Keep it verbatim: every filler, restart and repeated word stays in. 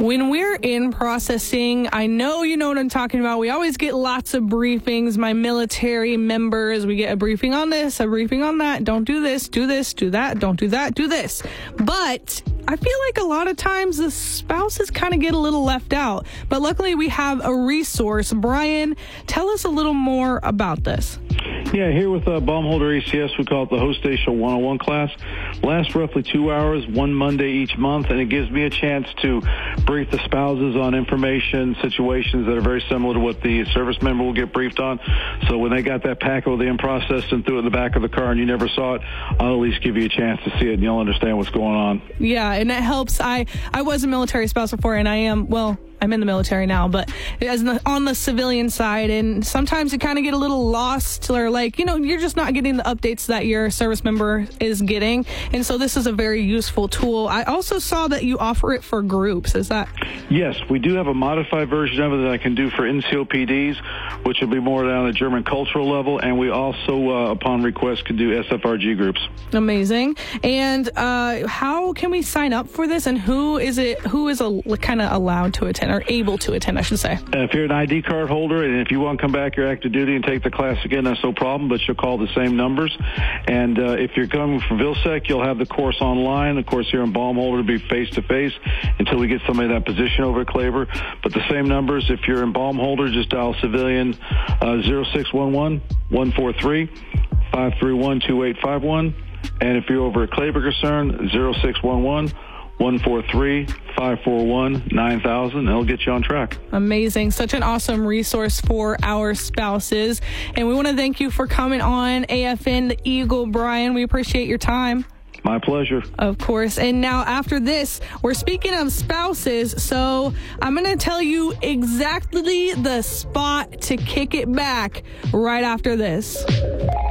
When we're in processing, I know you know what I'm talking about. We always get lots of briefings. My military members, we get a briefing on this, a briefing on that. Don't do this, do this, do that, don't do that, do this. But I feel like a lot of times the spouses kind of get a little left out. But luckily we have a resource. Brian, tell us a little more about this. Yeah, here with uh, Baumholder A C S, we call it the Host Station one oh one class. Lasts roughly two hours, one Monday each month, and it gives me a chance to brief the spouses on information, situations that are very similar to what the service member will get briefed on. So when they got that packet with the in process and threw it in the back of the car and you never saw it, I'll at least give you a chance to see it and you'll understand what's going on. Yeah, and it helps. I, I was a military spouse before, and I am, well, I'm in the military now, but as the, on the civilian side, and sometimes you kind of get a little lost, or like, you know, you're just not getting the updates that your service member is getting. And so this is a very useful tool. I also saw that you offer it for groups. Is that? Yes, we do have a modified version of it that I can do for N C O P Ds, which will be more down at German cultural level. And we also, uh, upon request, can do S F R G groups. Amazing. And uh, how can we sign up for this? And who is it? Who is a, kind of allowed to attend? Or able to attend, I should say. Uh, if you're an I D card holder, and if you want to come back your active duty and take the class again, that's no problem, but you'll call the same numbers. And uh, if you're coming from Vilsec, you'll have the course online. The course here in Baumholder will be face-to-face until we get somebody in that position over at Claver. But the same numbers, if you're in Baumholder, just dial civilian uh, zero six one one, one four three, five three one, two eight five one. And if you're over at Claver Concern, zero six one one, one four three, five four one, nine thousand, and it'll get you on track. Amazing. Such an awesome resource for our spouses. And we want to thank you for coming on A F N The Eagle, Brian. We appreciate your time. My pleasure. Of course. And now after this, we're speaking of spouses, so I'm going to tell you exactly the spot to kick it back right after this.